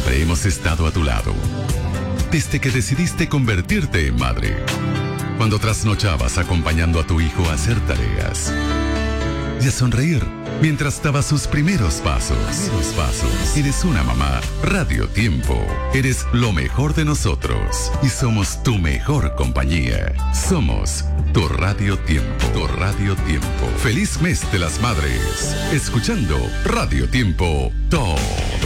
Siempre hemos estado a tu lado. Desde que decidiste convertirte en madre. Cuando trasnochabas acompañando a tu hijo a hacer tareas. Y a sonreír mientras daba sus primeros pasos. Eres una mamá. Radio Tiempo. Eres lo mejor de nosotros. Y somos tu mejor compañía. Somos tu Radio Tiempo. Tu Radio Tiempo. Feliz mes de las madres. Escuchando Radio Tiempo todo